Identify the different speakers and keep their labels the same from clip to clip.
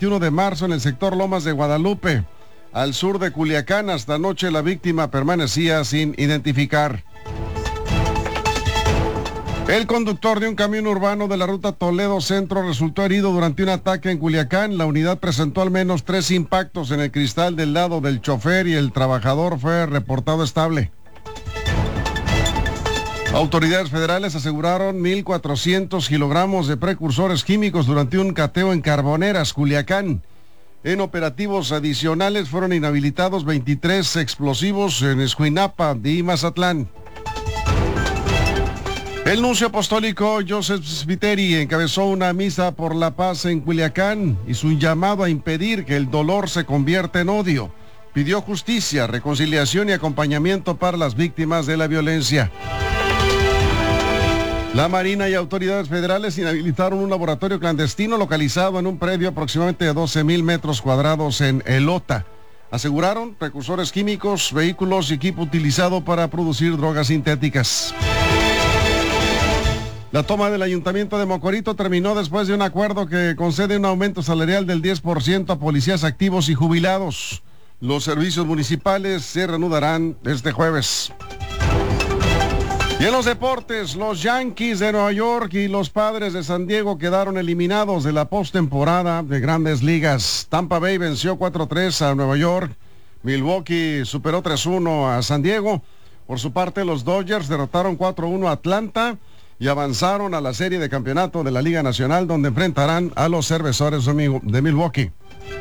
Speaker 1: 21 de marzo en el sector Lomas de Guadalupe, al sur de Culiacán. Hasta anoche la víctima permanecía sin identificar. El conductor de un camión urbano de la ruta Toledo Centro resultó herido durante un ataque en Culiacán. La unidad presentó al menos 3 impactos en el cristal del lado del chofer y el trabajador fue reportado estable. Autoridades federales aseguraron 1,400 kilogramos de precursores químicos durante un cateo en Carboneras, Culiacán. En operativos adicionales fueron inhabilitados 23 explosivos en Escuinapa y Mazatlán. El nuncio apostólico Joseph Spiteri encabezó una misa por la paz en Culiacán. Hizo un llamado a impedir que el dolor se convierta en odio. Pidió justicia, reconciliación y acompañamiento para las víctimas de la violencia. La Marina y autoridades federales inhabilitaron un laboratorio clandestino localizado en un predio aproximadamente de 12,000 metros cuadrados en Elota. Aseguraron precursores químicos, vehículos y equipo utilizado para producir drogas sintéticas. La toma del Ayuntamiento de Mocorito terminó después de un acuerdo que concede un aumento salarial del 10% a policías activos y jubilados. Los servicios municipales se reanudarán este jueves. Y en los deportes, los Yankees de Nueva York y los Padres de San Diego quedaron eliminados de la postemporada de Grandes Ligas. Tampa Bay venció 4-3 a Nueva York. Milwaukee superó 3-1 a San Diego. Por su parte, los Dodgers derrotaron 4-1 a Atlanta y avanzaron a la serie de campeonato de la Liga Nacional, donde enfrentarán a los Cerveceros de Milwaukee.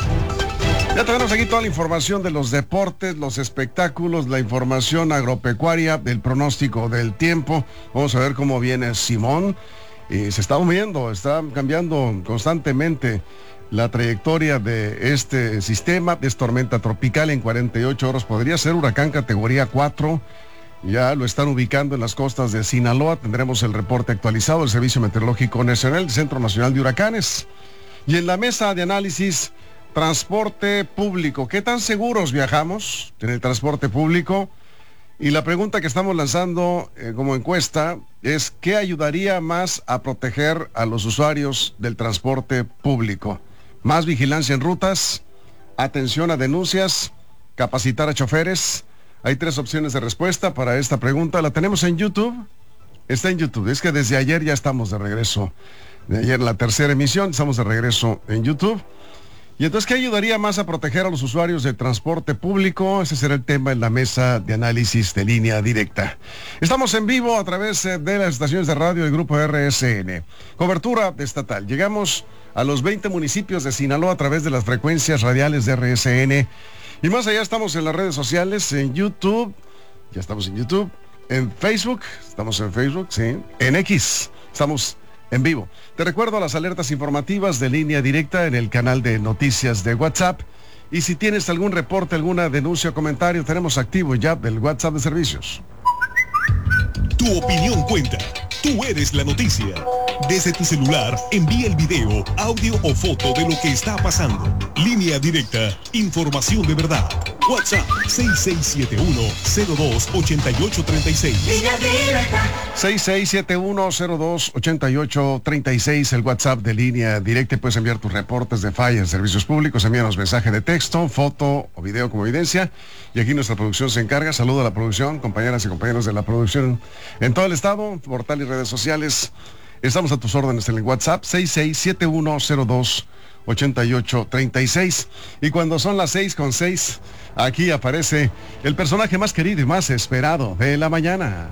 Speaker 1: Ya tenemos aquí toda la información de los deportes, los espectáculos, la información agropecuaria, el pronóstico del tiempo. Vamos a ver cómo viene Simón. Se está moviendo, está cambiando constantemente la trayectoria de este sistema. Es tormenta tropical en 48 horas. Podría ser huracán categoría 4. Ya lo están ubicando en las costas de Sinaloa. Tendremos el reporte actualizado del Servicio Meteorológico Nacional, del Centro Nacional de Huracanes. Y en la mesa de análisis, transporte público. ¿Qué tan seguros viajamos en el transporte público? Y la pregunta que estamos lanzando como encuesta es: ¿qué ayudaría más a proteger a los usuarios del transporte público? ¿Más vigilancia en rutas? ¿Atención a denuncias? ¿Capacitar a choferes? Hay 3 opciones de respuesta para esta pregunta. La tenemos en YouTube. Está en YouTube. Es que desde ayer ya estamos de regreso. De ayer la tercera emisión, estamos de regreso en YouTube. Y entonces, ¿qué ayudaría más a proteger a los usuarios del transporte público? Ese será el tema en la mesa de análisis de Línea Directa. Estamos en vivo a través de las estaciones de radio del Grupo RSN. Cobertura estatal. Llegamos a los 20 municipios de Sinaloa a través de las frecuencias radiales de RSN. Y más allá estamos en las redes sociales, en YouTube. Ya estamos en YouTube. En Facebook. Estamos en Facebook, sí. En X. Estamos en vivo. Te recuerdo las alertas informativas de Línea Directa en el canal de noticias de WhatsApp. Y si tienes algún reporte, alguna denuncia o comentario, tenemos activo ya el WhatsApp de servicios.
Speaker 2: Tu opinión cuenta. Tú eres la noticia. Desde tu celular, envía el video, audio o foto de lo que está pasando. Línea Directa, información de verdad. WhatsApp 6671-028836.
Speaker 3: Línea Directa.
Speaker 1: 6671-028836, el WhatsApp de Línea Directa. Puedes enviar tus reportes de fallas en servicios públicos, envíanos mensaje de texto, foto o video como evidencia. Y aquí nuestra producción se encarga. Saludo a la producción, compañeras y compañeros de la producción en todo el estado, portal y redes sociales. Estamos a tus órdenes en el WhatsApp 6671-028836. Y cuando son las 6:06, aquí aparece el personaje más querido y más esperado de la mañana.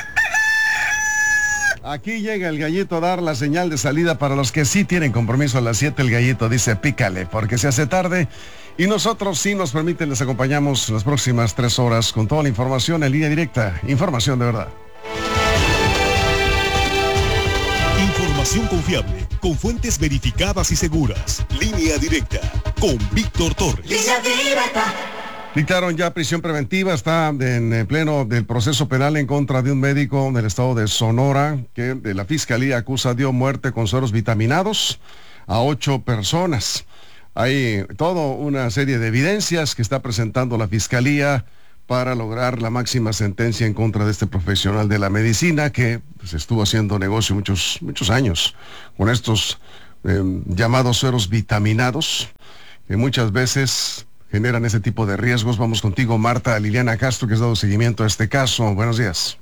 Speaker 1: Aquí llega el gallito a dar la señal de salida para los que sí tienen compromiso a las 7. El gallito dice: pícale, porque se hace tarde. Y nosotros, si nos permiten, les acompañamos las próximas 3 horas con toda la información en Línea Directa. Información de verdad.
Speaker 2: Información confiable, con fuentes verificadas y seguras. Línea Directa, con Víctor Torres.
Speaker 3: Línea Directa.
Speaker 1: Dictaron ya prisión preventiva, está en pleno del proceso penal en contra de un médico del estado de Sonora que de la fiscalía acusa dio muerte con sueros vitaminados a 8 personas. Hay toda una serie de evidencias que está presentando la fiscalía para lograr la máxima sentencia en contra de este profesional de la medicina que pues, estuvo haciendo negocio muchos años con estos llamados sueros vitaminados, que muchas veces generan ese tipo de riesgos. Vamos contigo, Marta Liliana Castro, que has dado seguimiento a este caso. Buenos días.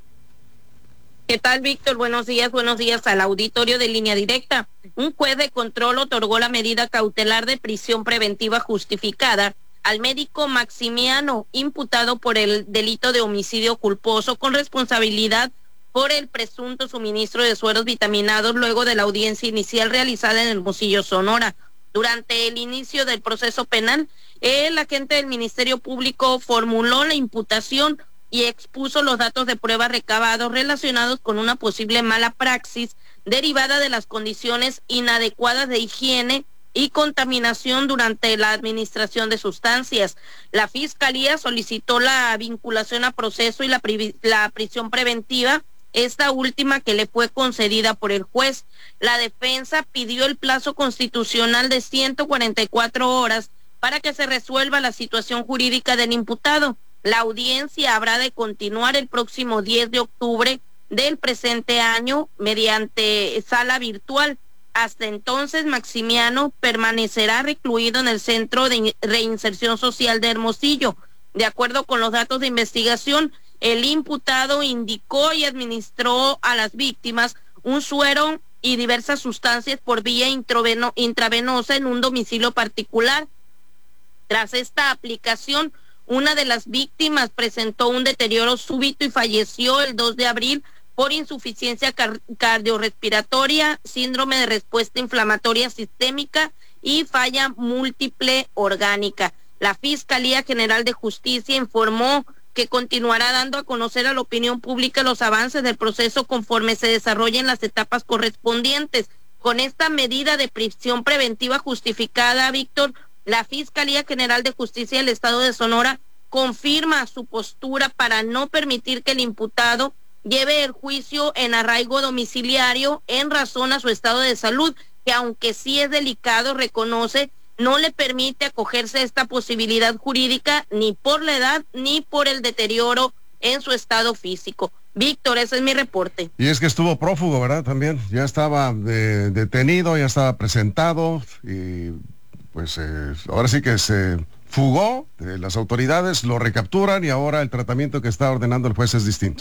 Speaker 4: ¿Qué tal, Víctor? Buenos días al auditorio de Línea Directa. Un juez de control otorgó la medida cautelar de prisión preventiva justificada al médico Maximiano, imputado por el delito de homicidio culposo con responsabilidad por el presunto suministro de sueros vitaminados luego de la audiencia inicial realizada en Hermosillo, Sonora. Durante el inicio del proceso penal, el agente del Ministerio Público formuló la imputación y expuso los datos de prueba recabados relacionados con una posible mala praxis derivada de las condiciones inadecuadas de higiene y contaminación durante la administración de sustancias. La Fiscalía solicitó la vinculación a proceso y la prisión preventiva, esta última que le fue concedida por el juez. La defensa pidió el plazo constitucional de 144 horas para que se resuelva la situación jurídica del imputado. La audiencia habrá de continuar el próximo 10 de octubre del presente año mediante sala virtual. Hasta entonces, Maximiano permanecerá recluido en el Centro de Reinserción Social de Hermosillo. De acuerdo con los datos de investigación, el imputado indicó y administró a las víctimas un suero y diversas sustancias por vía intravenosa en un domicilio particular. Tras esta aplicación, una de las víctimas presentó un deterioro súbito y falleció el 2 de abril por insuficiencia cardiorrespiratoria, síndrome de respuesta inflamatoria sistémica y falla múltiple orgánica. La Fiscalía General de Justicia informó que continuará dando a conocer a la opinión pública los avances del proceso conforme se desarrollen las etapas correspondientes. Con esta medida de prisión preventiva justificada, Víctor, la Fiscalía General de Justicia del Estado de Sonora confirma su postura para no permitir que el imputado lleve el juicio en arraigo domiciliario en razón a su estado de salud, que aunque sí es delicado, reconoce, no le permite acogerse a esta posibilidad jurídica ni por la edad ni por el deterioro en su estado físico. Víctor, ese es mi reporte.
Speaker 1: Y es que estuvo prófugo, ¿verdad? También ya estaba detenido, ya estaba presentado y pues ahora sí que se fugó de las autoridades, lo recapturan y ahora el tratamiento que está ordenando el juez es distinto.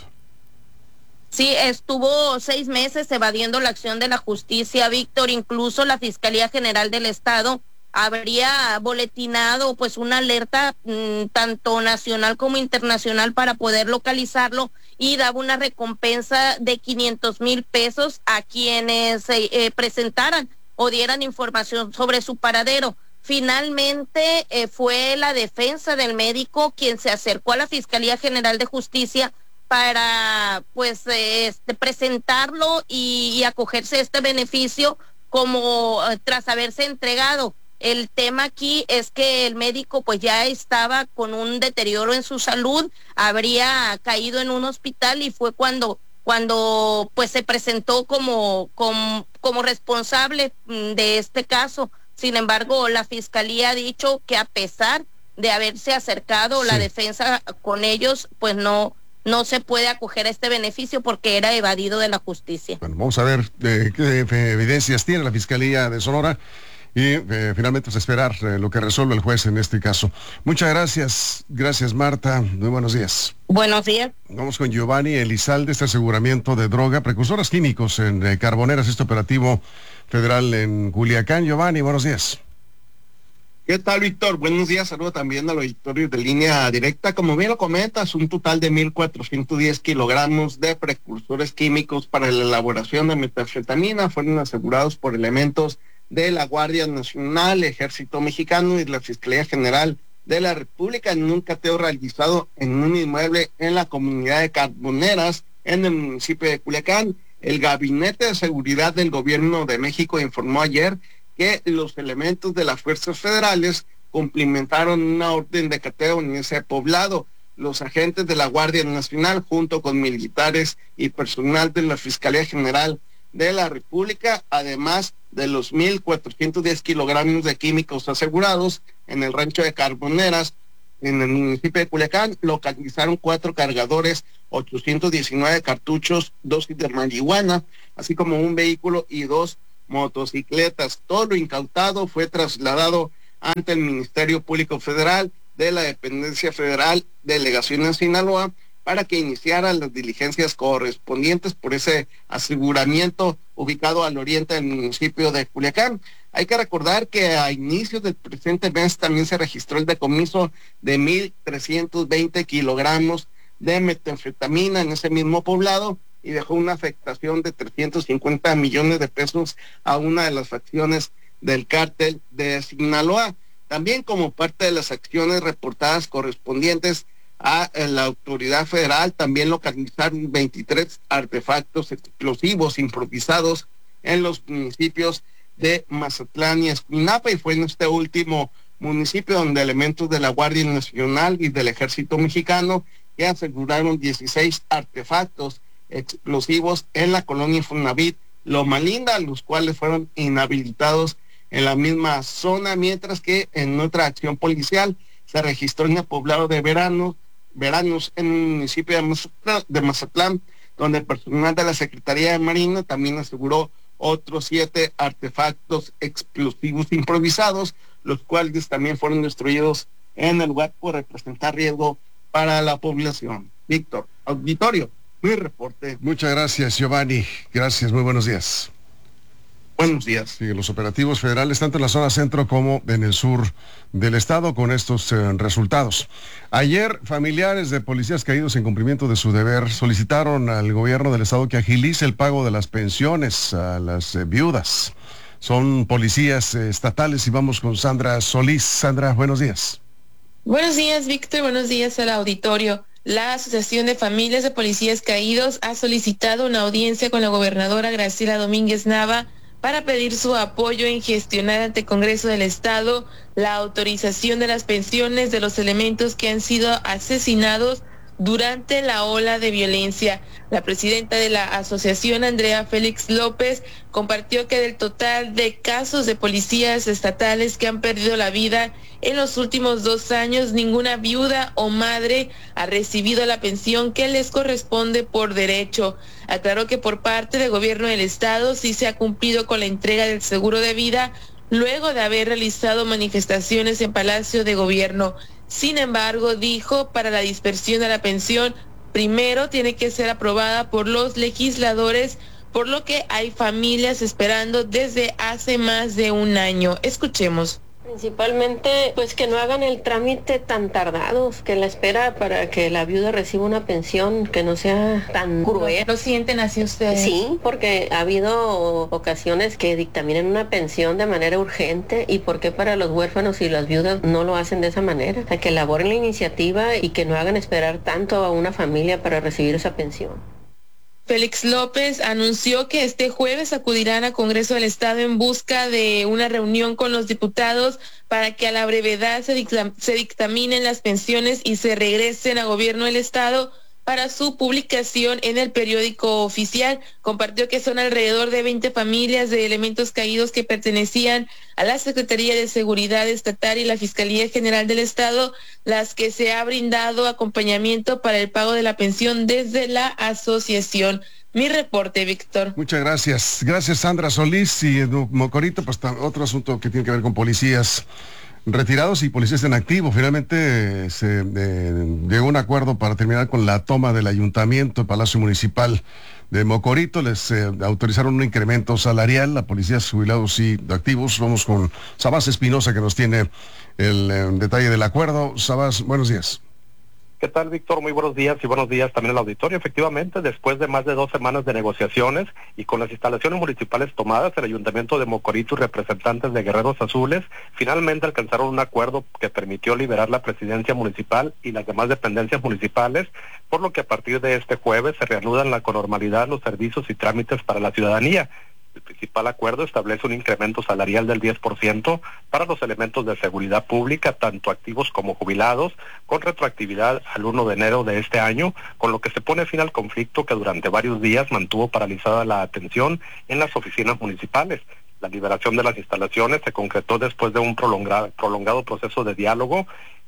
Speaker 4: Sí, estuvo 6 meses evadiendo la acción de la justicia, Víctor. Incluso la Fiscalía General del Estado habría boletinado pues una alerta tanto nacional como internacional para poder localizarlo y daba una recompensa de 500,000 pesos a quienes presentaran o dieran información sobre su paradero. Finalmente fue la defensa del médico quien se acercó a la Fiscalía General de Justicia para pues presentarlo y acogerse a este beneficio como tras haberse entregado. El tema aquí es que el médico pues ya estaba con un deterioro en su salud, habría caído en un hospital y fue cuando pues se presentó como responsable de este caso. Sin embargo, la Fiscalía ha dicho que a pesar de haberse acercado la defensa con ellos, pues no se puede acoger a este beneficio porque era evadido de la justicia.
Speaker 1: Bueno, vamos a ver qué evidencias tiene la Fiscalía de Sonora y finalmente pues, esperar lo que resuelve el juez en este caso. Muchas gracias. Gracias, Marta. Muy buenos días.
Speaker 4: Buenos días.
Speaker 1: Vamos con Giovanni Elizalde, este aseguramiento de droga, precursores químicos en Carboneras, este operativo federal en Culiacán. Giovanni, buenos días.
Speaker 5: ¿Qué tal, Víctor? Buenos días, saludo también a los auditores de Línea Directa. Como bien lo comentas, un total de 1,410 kilogramos de precursores químicos para la elaboración de metanfetamina fueron asegurados por elementos de la Guardia Nacional, Ejército Mexicano y la Fiscalía General de la República en un cateo realizado en un inmueble en la comunidad de Carboneras, en el municipio de Culiacán. El Gabinete de Seguridad del Gobierno de México informó ayer que los elementos de las fuerzas federales cumplimentaron una orden de cateo en ese poblado. Los agentes de la Guardia Nacional, junto con militares y personal de la Fiscalía General de la República, además de los 1,410 kilogramos de químicos asegurados en el rancho de Carboneras, en el municipio de Culiacán, localizaron 4 cargadores, 819 cartuchos, dosis de marihuana, así como un vehículo y 2 motocicletas. Todo lo incautado fue trasladado ante el Ministerio Público Federal de la Dependencia Federal, Delegación en Sinaloa, para que iniciaran las diligencias correspondientes por ese aseguramiento ubicado al oriente del municipio de Culiacán. Hay que recordar que a inicios del presente mes también se registró el decomiso de 1,320 kilogramos de metanfetamina en ese mismo poblado y dejó una afectación de 350 millones de pesos a una de las facciones del cártel de Sinaloa. También como parte de las acciones reportadas correspondientes a la autoridad federal, también localizaron 23 artefactos explosivos improvisados en los municipios de Mazatlán y Escuinapa, y fue en este último municipio donde elementos de la Guardia Nacional y del Ejército Mexicano que aseguraron 16 artefactos explosivos en la colonia Infonavit Loma Linda, los cuales fueron inhabilitados en la misma zona, mientras que en otra acción policial se registró en el poblado de Veranos en el municipio de Mazatlán, donde el personal de la Secretaría de Marina también aseguró otros 7 artefactos explosivos improvisados, los cuales también fueron destruidos en el lugar por representar riesgo para la población. Víctor, auditorio, mi reporte.
Speaker 1: Muchas gracias, Giovanni. Gracias, muy buenos días.
Speaker 5: Buenos días.
Speaker 1: Siguen los operativos federales tanto en la zona centro como en el sur del estado con estos resultados. Ayer, familiares de policías caídos en cumplimiento de su deber solicitaron al gobierno del estado que agilice el pago de las pensiones a las viudas. Son policías estatales y vamos con Sandra Solís. Sandra, buenos días.
Speaker 6: Buenos días, Víctor. Buenos días al auditorio. La Asociación de Familias de Policías Caídos ha solicitado una audiencia con la gobernadora Graciela Domínguez Nava para pedir su apoyo en gestionar ante el Congreso del Estado la autorización de las pensiones de los elementos que han sido asesinados durante la ola de violencia. La presidenta de la asociación, Andrea Félix López, compartió que del total de casos de policías estatales que han perdido la vida en los últimos 2 años, ninguna viuda o madre ha recibido la pensión que les corresponde por derecho. Aclaró que por parte del gobierno del estado sí se ha cumplido con la entrega del seguro de vida luego de haber realizado manifestaciones en Palacio de Gobierno. Sin embargo, dijo, para la dispersión de la pensión, primero tiene que ser aprobada por los legisladores, por lo que hay familias esperando desde hace más de 1 año. Escuchemos.
Speaker 7: Principalmente, pues que no hagan el trámite tan tardados, que la espera para que la viuda reciba una pensión que no sea tan cruel.
Speaker 6: ¿Lo sienten así ustedes?
Speaker 7: Sí, porque ha habido ocasiones que dictaminan una pensión de manera urgente, y por qué para los huérfanos y las viudas no lo hacen de esa manera. O sea, que elaboren la iniciativa y que no hagan esperar tanto a una familia para recibir esa pensión.
Speaker 6: Félix López anunció que este jueves acudirán al Congreso del Estado en busca de una reunión con los diputados para que a la brevedad se dictaminen las pensiones y se regresen al gobierno del Estado para su publicación en el periódico oficial. Compartió que son alrededor de 20 familias de elementos caídos que pertenecían a la Secretaría de Seguridad Estatal y la Fiscalía General del Estado, las que se ha brindado acompañamiento para el pago de la pensión desde la asociación. Mi reporte, Víctor.
Speaker 1: Muchas gracias. Gracias, Sandra Solís. Y en Mocorito, pues otro asunto que tiene que ver con policías retirados y policías en activo. Finalmente se llegó a un acuerdo para terminar con la toma del ayuntamiento, el Palacio Municipal de Mocorito. Les autorizaron un incremento salarial a policías jubilados y activos. Vamos con Sabás Espinosa, que nos tiene el detalle del acuerdo. Sabás, buenos días.
Speaker 8: ¿Qué tal, Víctor? Muy buenos días y buenos días también al auditorio. Efectivamente, después de más de 2 semanas de negociaciones y con las instalaciones municipales tomadas, el Ayuntamiento de Mocorito y representantes de Guerreros Azules finalmente alcanzaron un acuerdo que permitió liberar la presidencia municipal y las demás dependencias municipales, por lo que a partir de este jueves se reanudan con normalidad los servicios y trámites para la ciudadanía. El principal acuerdo establece un incremento salarial del 10% para los elementos de seguridad pública, tanto activos como jubilados, con retroactividad al 1 de enero de este año, con lo que se pone fin al conflicto que durante varios días mantuvo paralizada la atención en las oficinas municipales. La liberación de las instalaciones se concretó después de un prolongado proceso de diálogo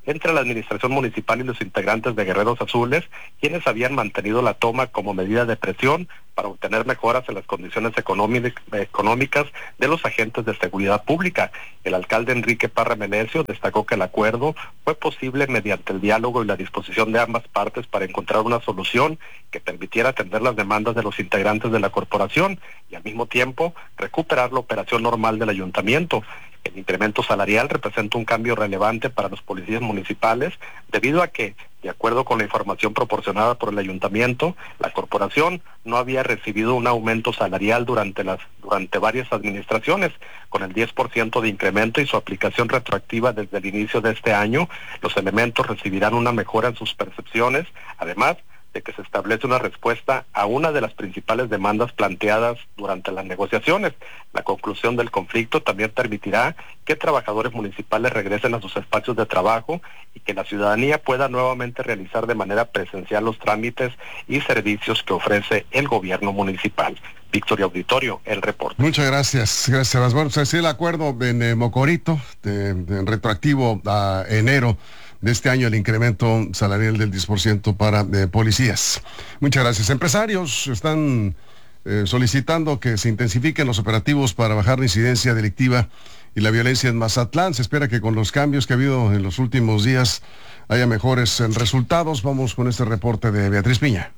Speaker 8: entre la administración municipal y los integrantes de Guerreros Azules, quienes habían mantenido la toma como medida de presión para obtener mejoras en las condiciones económicas de los agentes de seguridad pública. El alcalde Enrique Parra Menecio destacó que el acuerdo fue posible mediante el diálogo y la disposición de ambas partes para encontrar una solución que permitiera atender las demandas de los integrantes de la corporación y al mismo tiempo recuperar la operación normal del ayuntamiento. El incremento salarial representa un cambio relevante para los policías municipales debido a que, de acuerdo con la información proporcionada por el ayuntamiento, la corporación no había recibido un aumento salarial durante varias administraciones. Con el 10% de incremento y su aplicación retroactiva desde el inicio de este año, los elementos recibirán una mejora en sus percepciones, además de que se establece una respuesta a una de las principales demandas planteadas durante las negociaciones. La conclusión del conflicto también permitirá que trabajadores municipales regresen a sus espacios de trabajo y que la ciudadanía pueda nuevamente realizar de manera presencial los trámites y servicios que ofrece el gobierno municipal. Víctor y Auditorio, el reporte.
Speaker 1: Muchas gracias. Gracias. Bueno, pues así el acuerdo en Mocorito, en retroactivo a enero de este año, el incremento salarial del 10% para policías. Muchas gracias. Empresarios están solicitando que se intensifiquen los operativos para bajar la incidencia delictiva y la violencia en Mazatlán. Se espera que con los cambios que ha habido en los últimos días haya mejores resultados. Vamos con este reporte de Beatriz Piña.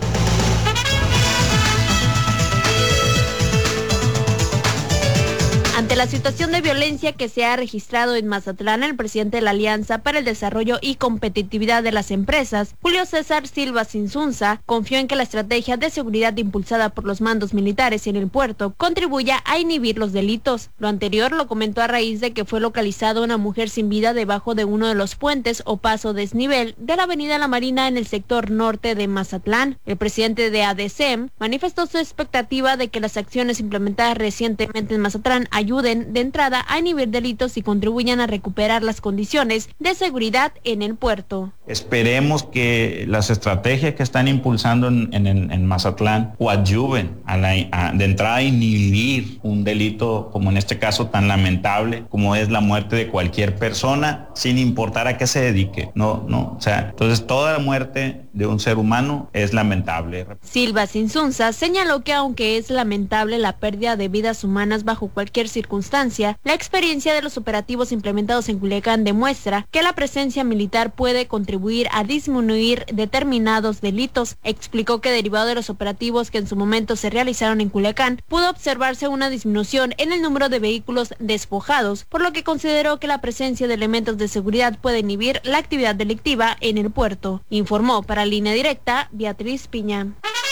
Speaker 9: Ante la situación de violencia que se ha registrado en Mazatlán, el presidente de la Alianza para el Desarrollo y Competitividad de las Empresas, Julio César Silva Insunza, confió en que la estrategia de seguridad impulsada por los mandos militares en el puerto contribuya a inhibir los delitos. Lo anterior lo comentó a raíz de que fue localizada una mujer sin vida debajo de uno de los puentes o paso desnivel de la avenida La Marina en el sector norte de Mazatlán. El presidente de ADCEM manifestó su expectativa de que las acciones implementadas recientemente en Mazatlán ayuden de entrada a inhibir delitos y contribuyan a recuperar las condiciones de seguridad en el puerto.
Speaker 10: Esperemos que las estrategias que están impulsando en Mazatlán coadyuven de entrada a inhibir un delito como en este caso tan lamentable como es la muerte de cualquier persona sin importar a qué se dedique. Entonces toda muerte de un ser humano es lamentable.
Speaker 9: Silva Insunza señaló que aunque es lamentable la pérdida de vidas humanas bajo cualquier circunstancia, la experiencia de los operativos implementados en Culiacán demuestra que la presencia militar puede contribuir a disminuir determinados delitos. Explicó que derivado de los operativos que en su momento se realizaron en Culiacán, pudo observarse una disminución en el número de vehículos despojados, por lo que consideró que la presencia de elementos de seguridad puede inhibir la actividad delictiva en el puerto. Informó para Línea Directa, Beatriz Piña.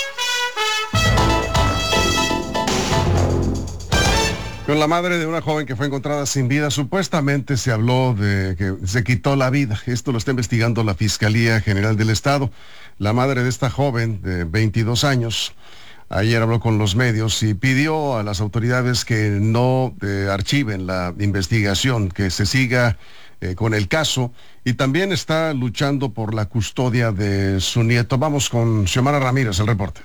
Speaker 1: Con la madre de una joven que fue encontrada sin vida, supuestamente se habló de que se quitó la vida. Esto lo está investigando la Fiscalía General del Estado. La madre de esta joven de 22 años, ayer habló con los medios y pidió a las autoridades que no archiven la investigación, que se siga con el caso, y también está luchando por la custodia de su nieto. Vamos con Xiomara Ramírez, el reporte.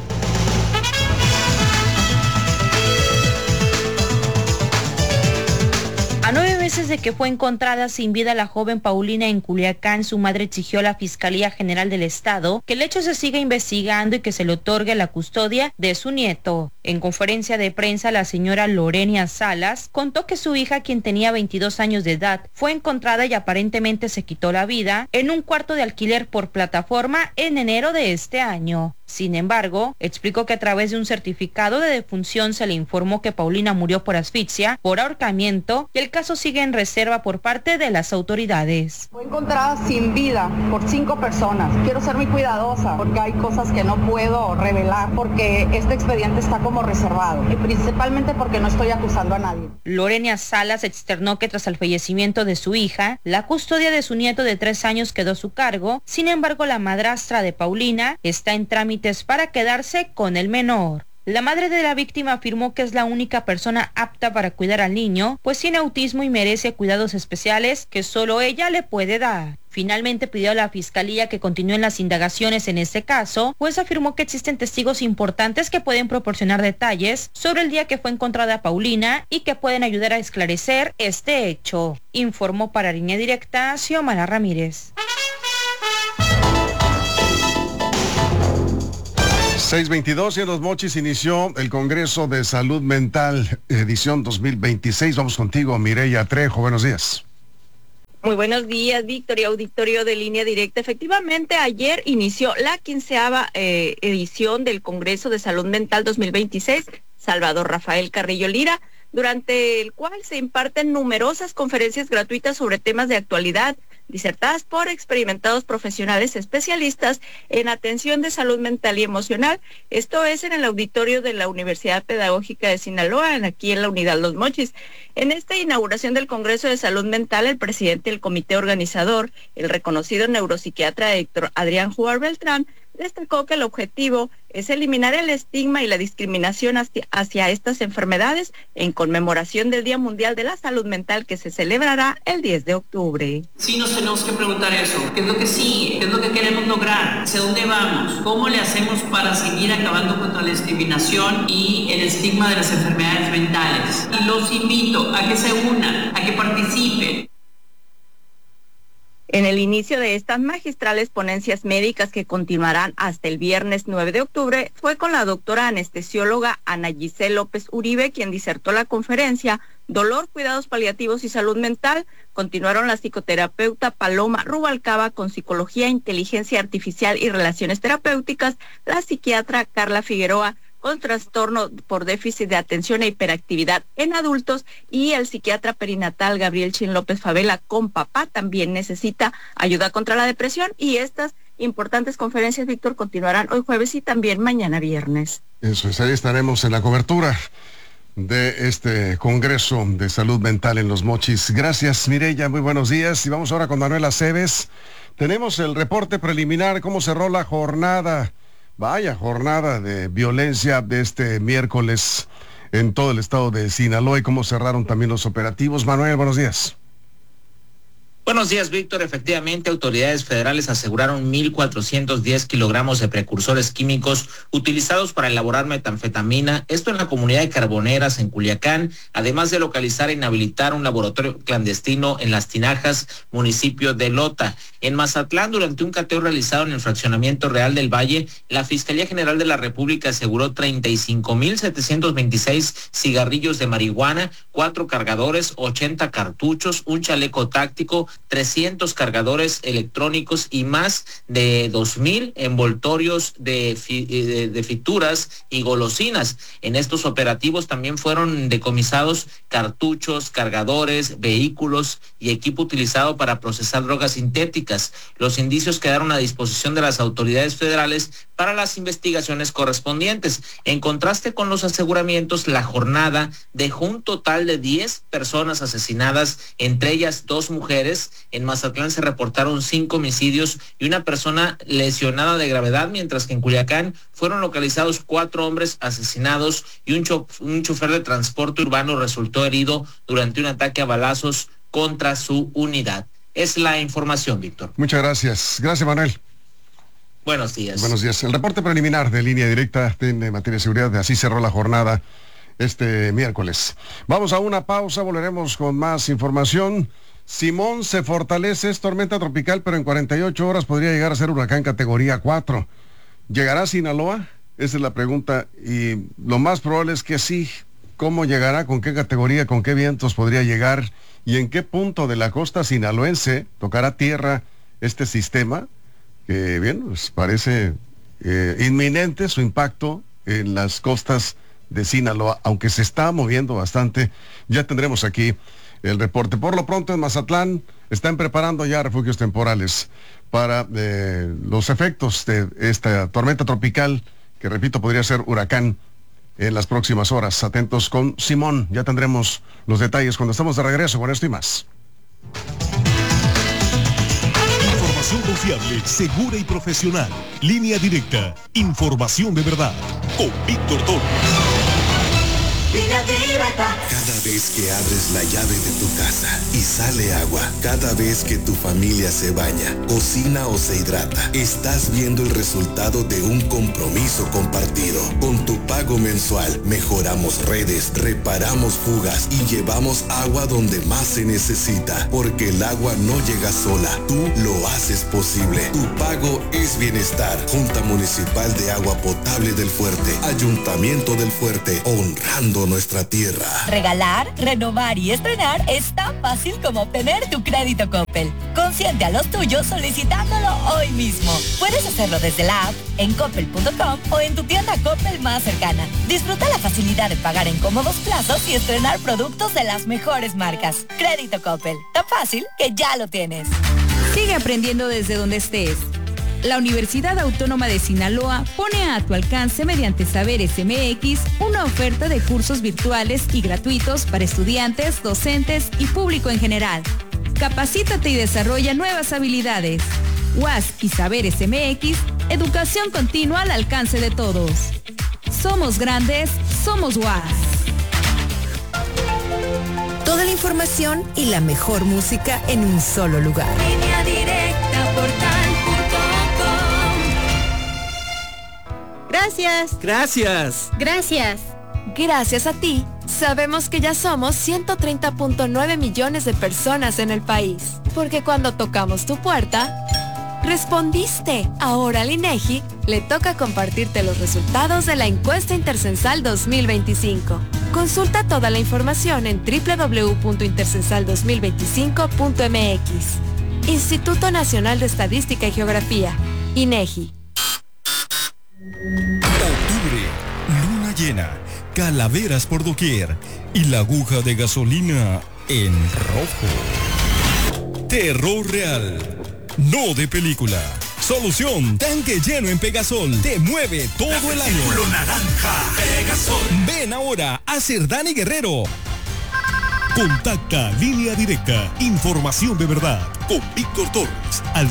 Speaker 11: A 9 meses de que fue encontrada sin vida la joven Paulina en Culiacán, su madre exigió a la Fiscalía General del Estado que el hecho se siga investigando y que se le otorgue la custodia de su nieto. En conferencia de prensa, la señora Lorenia Salas contó que su hija, quien tenía 22 años de edad, fue encontrada y aparentemente se quitó la vida en un cuarto de alquiler por plataforma en enero de este año. Sin embargo, explicó que a través de un certificado de defunción se le informó que Paulina murió por asfixia, por ahorcamiento, y el caso sigue en reserva por parte de las autoridades.
Speaker 12: Fue encontrada sin vida por 5 personas. Quiero ser muy cuidadosa porque hay cosas que no puedo revelar porque este expediente está como reservado y principalmente porque no estoy acusando a nadie.
Speaker 11: Lorenia Salas externó que tras el fallecimiento de su hija, la custodia de su nieto de 3 años quedó a su cargo. Sin embargo, la madrastra de Paulina está en trámites para quedarse con el menor. La madre de la víctima afirmó que es la única persona apta para cuidar al niño, pues tiene autismo y merece cuidados especiales que solo ella le puede dar. Finalmente pidió a la Fiscalía que continúen las indagaciones en este caso, pues afirmó que existen testigos importantes que pueden proporcionar detalles sobre el día que fue encontrada Paulina y que pueden ayudar a esclarecer este hecho. Informó para Línea Directa Xiomara Ramírez.
Speaker 1: 6:22 y en Los Mochis inició el Congreso de Salud Mental, edición 2026. Vamos contigo, Mireya Trejo. Buenos días.
Speaker 4: Muy buenos días, Víctor y auditorio de Línea Directa. Efectivamente, ayer inició la 15ª edición del Congreso de Salud Mental 2026, Salvador Rafael Carrillo Lira, durante el cual se imparten numerosas conferencias gratuitas sobre temas de actualidad, disertadas por experimentados profesionales especialistas en atención de salud mental y emocional. Esto es en el auditorio de la Universidad Pedagógica de Sinaloa, aquí en la unidad Los Mochis. En esta inauguración del Congreso de Salud Mental, el presidente del comité organizador, el reconocido neuropsiquiatra Héctor Adrián Juar Beltrán, destacó que el objetivo es eliminar el estigma y la discriminación hacia estas enfermedades en conmemoración del Día Mundial de la Salud Mental que se celebrará el 10 de octubre.
Speaker 13: Sí, nos tenemos que preguntar eso. ¿Qué es lo que sigue? ¿Qué es lo que queremos lograr? ¿Hacia dónde vamos? ¿Cómo le hacemos para seguir acabando contra la discriminación y el estigma de las enfermedades mentales? Y los invito a que se unan, a que participen.
Speaker 4: En el inicio de estas magistrales ponencias médicas que continuarán hasta el viernes 9 de octubre, fue con la doctora anestesióloga Ana Giselle López Uribe, quien disertó la conferencia Dolor, Cuidados Paliativos y Salud Mental. Continuaron la psicoterapeuta Paloma Rubalcaba con Psicología, Inteligencia Artificial y Relaciones Terapéuticas, la psiquiatra Carla Figueroa con trastorno por déficit de atención e hiperactividad en adultos, y el psiquiatra perinatal Gabriel Chin López Favela con Papá también necesita ayuda contra la depresión. Y estas importantes conferencias, Víctor, continuarán hoy jueves y también mañana viernes.
Speaker 1: Eso es, ahí estaremos en la cobertura de este Congreso de Salud Mental en Los Mochis. Gracias, Mireya, muy buenos días. Y vamos ahora con Manuel Aceves. Tenemos el reporte preliminar, cómo cerró la jornada. Vaya jornada de violencia de este miércoles en todo el estado de Sinaloa y cómo cerraron también los operativos. Manuel, buenos días.
Speaker 14: Buenos días, Víctor. Efectivamente, autoridades federales aseguraron 1.410 kilogramos de precursores químicos utilizados para elaborar metanfetamina, esto en la comunidad de Carboneras, en Culiacán, además de localizar e inhabilitar un laboratorio clandestino en Las Tinajas, municipio de Lota. En Mazatlán, durante un cateo realizado en el fraccionamiento Real del Valle, la Fiscalía General de la República aseguró 35.726 cigarrillos de marihuana, 4 cargadores, 80 cartuchos, un chaleco táctico, 300 cargadores electrónicos y más de 2,000 envoltorios de frituras y golosinas. En estos operativos también fueron decomisados cartuchos, cargadores, vehículos y equipo utilizado para procesar drogas sintéticas. Los indicios quedaron a disposición de las autoridades federales para las investigaciones correspondientes. En contraste con los aseguramientos, la jornada dejó un total de 10 personas asesinadas, entre ellas 2 mujeres. En Mazatlán se reportaron 5 homicidios y una persona lesionada de gravedad, mientras que en Culiacán fueron localizados 4 hombres asesinados y un chofer de transporte urbano resultó herido durante un ataque a balazos contra su unidad. Es la información, Víctor.
Speaker 1: Muchas gracias. Gracias, Manuel.
Speaker 14: Buenos días.
Speaker 1: Buenos días. El reporte preliminar de Línea Directa en materia de seguridad, así cerró la jornada este miércoles. Vamos a una pausa, volveremos con más información. Simón se fortalece, es tormenta tropical, pero en 48 horas podría llegar a ser huracán categoría 4. ¿Llegará a Sinaloa? Esa es la pregunta, y lo más probable es que sí. ¿Cómo llegará? ¿Con qué categoría? ¿Con qué vientos podría llegar? ¿Y en qué punto de la costa sinaloense tocará tierra este sistema? Que bien, pues parece inminente su impacto en las costas de Sinaloa, aunque se está moviendo bastante. Ya tendremos aquí el reporte. Por lo pronto en Mazatlán están preparando ya refugios temporales para los efectos de esta tormenta tropical, que repito podría ser huracán en las próximas horas. Atentos con Simón, ya tendremos los detalles cuando estamos de regreso con esto y más.
Speaker 2: Información confidencial confiable, segura y profesional. Línea Directa, información de verdad. Con Víctor Torres.
Speaker 15: Cada vez que abres la llave de tu casa y sale agua, cada vez que tu familia se baña, cocina o se hidrata, estás viendo el resultado de un compromiso compartido. Con tu pago mensual, mejoramos redes, reparamos fugas y llevamos agua donde más se necesita, porque el agua no llega sola, tú lo haces posible. Tu pago es bienestar. Junta Municipal de Agua Potable del Fuerte, Ayuntamiento del Fuerte, honrando nuestra tierra.
Speaker 16: Regalar, renovar y estrenar es tan fácil como obtener tu crédito Coppel. Consiente a los tuyos solicitándolo hoy mismo. Puedes hacerlo desde la app, en coppel.com o en tu tienda Coppel más cercana. Disfruta la facilidad de pagar en cómodos plazos y estrenar productos de las mejores marcas. Crédito Coppel, tan fácil que ya lo tienes.
Speaker 17: Sigue aprendiendo desde donde estés. La Universidad Autónoma de Sinaloa pone a tu alcance mediante Saberes MX una oferta de cursos virtuales y gratuitos para estudiantes, docentes y público en general. Capacítate y desarrolla nuevas habilidades. UAS y Saberes MX, educación continua al alcance de todos. Somos grandes, somos UAS.
Speaker 18: Toda la información y la mejor música en un solo lugar.
Speaker 17: Línea Directa, portal.com.
Speaker 19: Gracias.
Speaker 20: Gracias.
Speaker 19: Gracias.
Speaker 21: Gracias a ti, sabemos que ya somos 130.9 millones de personas en el país. Porque cuando tocamos tu puerta, respondiste. Ahora al INEGI le toca compartirte los resultados de la encuesta intercensal 2025. Consulta toda la información en www.intercensal2025.mx. Instituto Nacional de Estadística y Geografía, INEGI.
Speaker 22: Octubre, luna llena, calaveras por doquier y la aguja de gasolina en rojo. Terror real, no de película. Solución, tanque lleno en Pegasol. Te mueve todo el año.
Speaker 2: Naranja, Pegasol.
Speaker 22: Ven ahora a Cerdán y Guerrero.
Speaker 2: Contacta Línea Directa, información de verdad, con Víctor Torres, al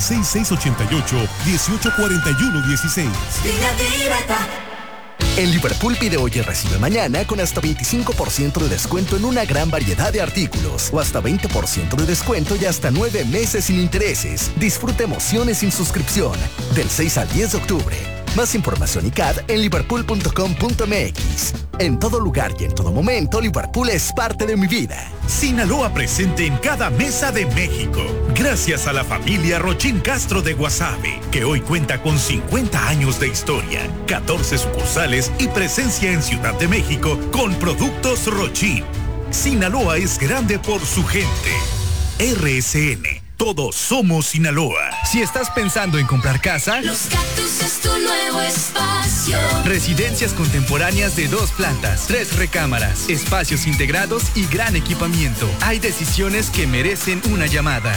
Speaker 2: 6688-1841-16.
Speaker 3: Línea Directa.
Speaker 23: En Liverpool pide hoy y recibe mañana con hasta 25% de descuento en una gran variedad de artículos o hasta 20% de descuento y hasta 9 meses sin intereses. Disfruta emociones sin suscripción del 6 al 10 de octubre. Más información y CAD en liverpool.com.mx. En todo lugar y en todo momento, Liverpool es parte de mi vida.
Speaker 24: Sinaloa presente en cada mesa de México. Gracias a la familia Rochín Castro de Guasave, que hoy cuenta con 50 años de historia, 14 sucursales y presencia en Ciudad de México con productos Rochín. Sinaloa es grande por su gente. RSN. Todos somos Sinaloa.
Speaker 25: Si estás pensando en comprar casa,
Speaker 3: Los Cactus es tu nuevo espacio.
Speaker 25: Residencias contemporáneas de 2 plantas, 3 recámaras, espacios integrados y gran equipamiento. Hay decisiones que merecen una llamada.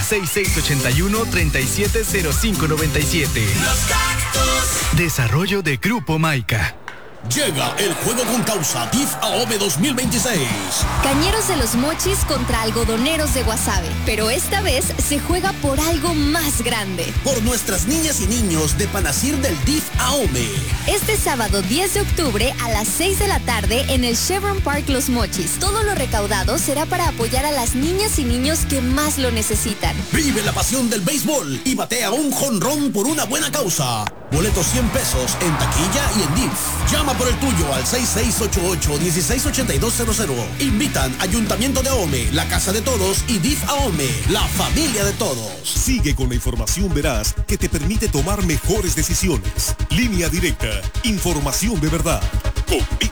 Speaker 25: 6681-370597.
Speaker 3: Los Cactus.
Speaker 25: Desarrollo de Grupo Maica.
Speaker 26: Llega el juego con causa DIF AOME 2026.
Speaker 27: Cañeros de los Mochis contra algodoneros de Guasave. Pero esta vez se juega por algo más grande.
Speaker 26: Por nuestras niñas y niños de Panacir del DIF AOME.
Speaker 27: Este sábado 10 de octubre a las 6 de la tarde en el Chevron Park Los Mochis. Todo lo recaudado será para apoyar a las niñas y niños que más lo necesitan.
Speaker 26: Vive la pasión del béisbol y batea un jonrón por una buena causa. Boletos 100 pesos en taquilla y en DIF. Llama por el tuyo al 6688-168200. Invitan Ayuntamiento de AOME, la Casa de Todos y DIF AOME, la familia de todos.
Speaker 2: Sigue con la información veraz que te permite tomar mejores decisiones. Línea Directa, información de verdad. Con